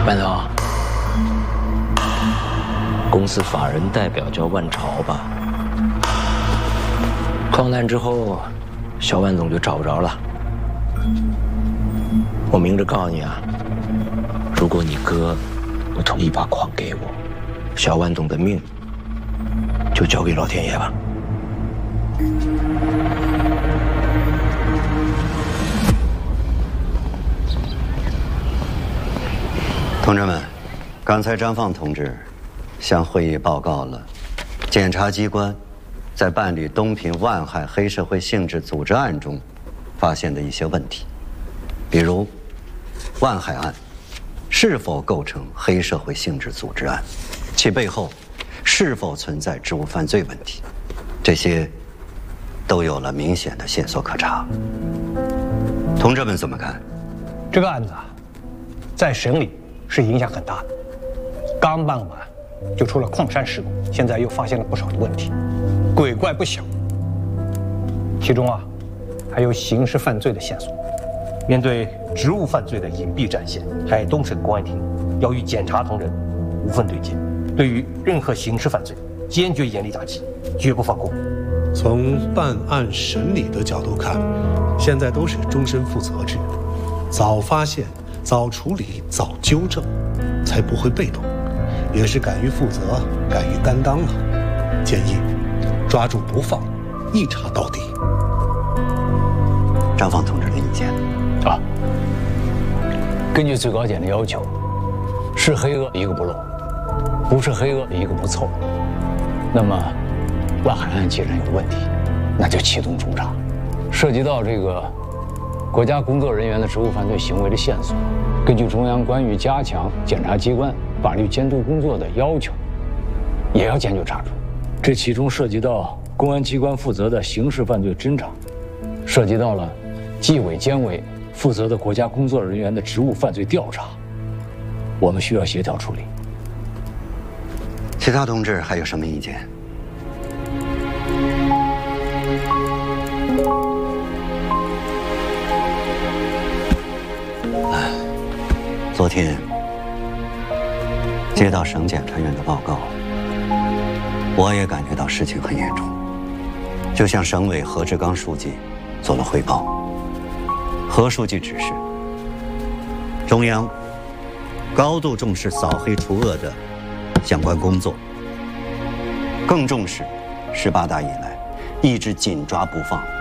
万总，公司法人代表叫万朝吧？矿难之后，小万总就找不着了。我明着告诉你啊，如果你哥不同意把矿给我，小万总的命就交给老天爷吧。 同志们，刚才张放同志向会议报告了检察机关在办理东平万海黑社会性质组织案中发现的一些问题，比如万海案是否构成黑社会性质组织案，其背后是否存在职务犯罪问题，这些都有了明显的线索可查。同志们怎么看？ 这个案子啊，在省里是影响很大的，刚办完就出了矿山事故，现在又发现了不少的问题，鬼怪不小。其中啊，还有刑事犯罪的线索。 面对职务犯罪的隐蔽战线，海东省公安厅要与检察同仁无缝对接，对于任何刑事犯罪坚决严厉打击，绝不放过。 从办案审理的角度看，现在都是终身负责制，早发现、早处理、早纠正，才不会被动，也是敢于负责、敢于担当啊！建议抓住不放，一查到底。 张放同志的意见啊，根据最高检的要求，是黑恶一个不漏，不是黑恶一个不凑。那么，万海案既然有问题，那就启动重查，涉及到这个国家工作人员的职务犯罪行为的线索，根据中央关于加强检察机关法律监督工作的要求，也要坚决查处。这其中涉及到公安机关负责的刑事犯罪侦查，涉及到了纪委监委负责的国家工作人员的职务犯罪调查，我们需要协调处理。 其他同志还有什么意见？昨天接到省检察院的报告，我也感觉到事情很严重，就向省委何志刚书记做了汇报。何书记指示，中央高度重视扫黑除恶的相关工作，更重视18大以来一直紧抓不放